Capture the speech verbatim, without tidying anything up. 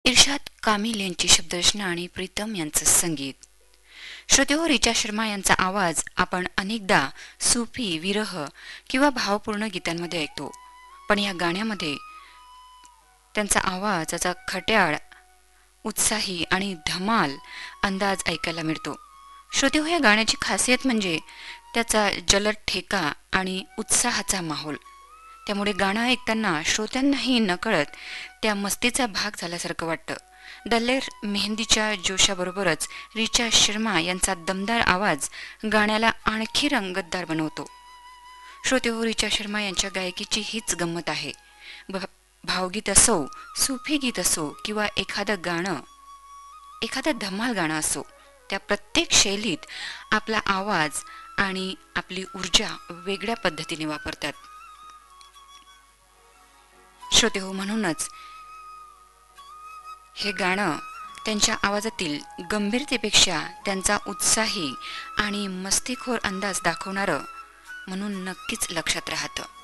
इर्शाद कामिल यांची शब्दरचना आणि प्रीतम यांचं संगीत. श्रोतेहो, रिचा शर्मा यांचा आवाज आपण अनेकदा सुफी, विरह किंवा भावपूर्ण गीतांमध्ये ऐकतो, पण या गाण्यामध्ये त्यांचा आवाजाचा खट्याळ, उत्साही आणि धमाल अंदाज ऐकायला मिळतो. श्रोतेहो, या गाण्याची खासियत म्हणजे त्याचा जलद ठेका आणि उत्साहाचा माहोल. त्यामुळे गाणं ऐकताना श्रोत्यांनाही नकळत त्या मस्तीचा भाग झाल्यासारखं वाटतं. दल्लेर मेहंदीच्या जोशाबरोबरच रिचा शर्मा यांचा दमदार आवाज गाण्याला आणखी रंगतदार बनवतो. श्रोतेहो, रिचा शर्मा यांच्या गायकीची हीच गंमत आहे. भावगीत असो, सुफी गीत असो किंवा एखादं गाणं, एखादं धमाल गाणं असो, त्या प्रत्येक शैलीत आपला आवाज आणि आपली ऊर्जा वेगळ्या पद्धतीने वापरतात. श्रोतेहो, म्हणूनच हे गाणं त्यांच्या आवाजातील गंभीरतेपेक्षा त्यांचा उत्साही आणि मस्तीखोर अंदाज दाखवणारं म्हणून नक्कीच लक्षात राहतं.